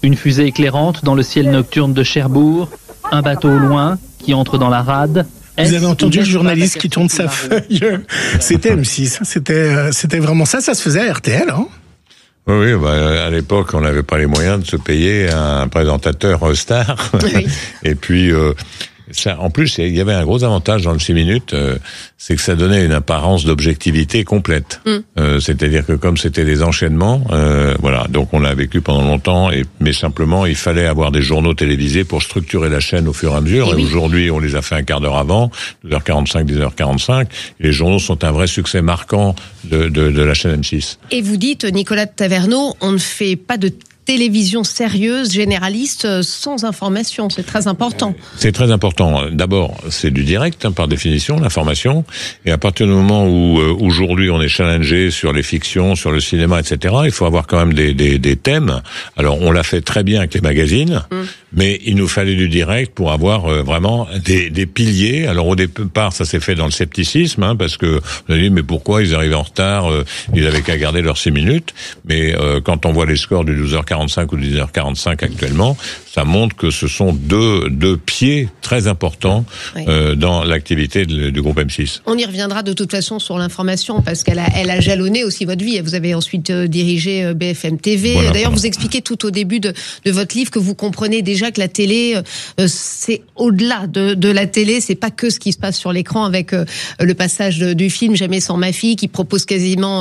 Une fusée éclairante dans le ciel nocturne de Cherbourg, un bateau au loin qui entre dans la rade. Vous avez entendu le journaliste qui tourne sa feuille. C'était M6, c'était vraiment ça se faisait à RTL, hein. Oui, à l'époque, on n'avait pas les moyens de se payer un présentateur star. Oui. Et puis, ça, en plus, il y avait un gros avantage dans le 6 minutes, c'est que ça donnait une apparence d'objectivité complète. C'est-à-dire que comme c'était des enchaînements, voilà, donc on l'a vécu pendant longtemps, mais simplement, il fallait avoir des journaux télévisés pour structurer la chaîne au fur et à mesure. Et aujourd'hui, on les a fait un quart d'heure avant, 12h45, 10h45. Les journaux sont un vrai succès marquant de la chaîne M6. Et vous dites, Nicolas Taverneau, on ne fait pas de télévision sérieuse, généraliste, sans information. C'est très important. C'est très important. D'abord, c'est du direct, par définition, l'information. Et à partir du moment où, aujourd'hui, on est challengé sur les fictions, sur le cinéma, etc., il faut avoir quand même des thèmes. Alors, on l'a fait très bien avec les magazines, mais il nous fallait du direct pour avoir vraiment des piliers. Alors, au départ, ça s'est fait dans le scepticisme, parce que on a dit, mais pourquoi ils arrivaient en retard? Ils avaient qu'à garder leurs 6 minutes. Mais quand on voit les scores du 12h45 ou 10h45 actuellement, ça montre que ce sont deux pieds très importants dans l'activité du groupe M6. On y reviendra de toute façon sur l'information, parce qu'elle a jalonné aussi votre vie. Vous avez ensuite dirigé BFM TV. Voilà, d'ailleurs, vous expliquez tout au début de votre livre que vous comprenez déjà que la télé, c'est au-delà de la télé. C'est pas que ce qui se passe sur l'écran, avec le passage du film Jamais sans ma fille, qui provoque quasiment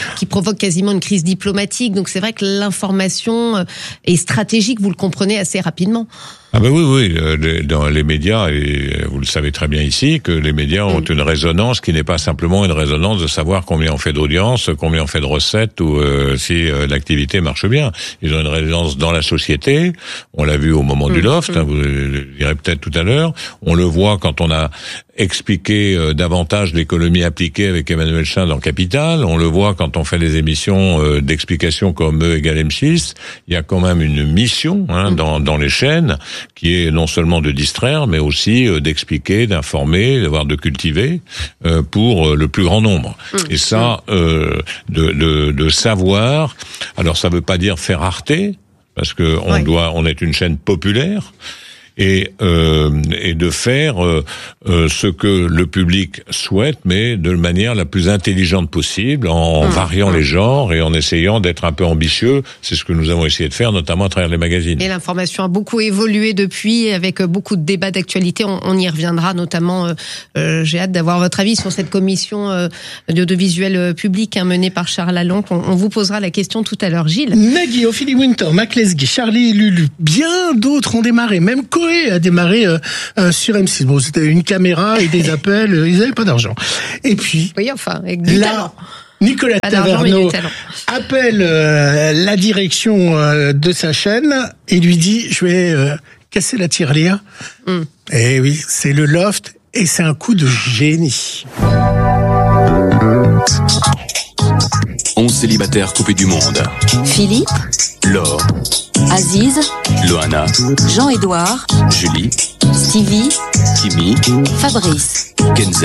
une crise diplomatique. Donc c'est vrai que l'information est stratégique, vous le comprenez assez rapidement. Ah ben oui, dans les médias, et vous le savez très bien ici, que les médias ont une résonance qui n'est pas simplement une résonance de savoir combien on fait d'audience, combien on fait de recettes, ou si l'activité marche bien. Ils ont une résonance dans la société, on l'a vu au moment du Loft, vous le direz peut-être tout à l'heure, on le voit quand on a expliqué davantage l'économie appliquée avec Emmanuel Chin dans Capital, on le voit quand on fait des émissions d'explication comme E égale M6, il y a quand même une mission dans les chaînes, qui est non seulement de distraire, mais aussi d'expliquer, d'informer, de cultiver pour le plus grand nombre. Et ça, de savoir. Alors, ça veut pas dire faire rareté, parce que on est une chaîne populaire. Et de faire ce que le public souhaite, mais de manière la plus intelligente possible, en variant les genres et en essayant d'être un peu ambitieux. C'est ce que nous avons essayé de faire, notamment à travers les magazines. Et l'information a beaucoup évolué depuis, avec beaucoup de débats d'actualité. On y reviendra, notamment. J'ai hâte d'avoir votre avis sur cette commission d'audiovisuel public menée par Charles Lalonde. On vous posera la question tout à l'heure, Gilles. Nagui, Ophélie Winter, Mac Lesguy, Charlie et Lulu, bien d'autres ont démarré, même a démarré sur M6. Bon, c'était une caméra et des appels, ils n'avaient pas d'argent. Et puis, oui, enfin, avec du talent. Nicolas Taverneau appelle la direction de sa chaîne et lui dit, je vais casser la tirelire. Et oui, c'est le Loft et c'est un coup de génie. 11 célibataires coupés du monde. Philippe, Laure, Aziz, Loana, Jean-Édouard, Julie, Stevie, Kimi, Fabrice. Kenza.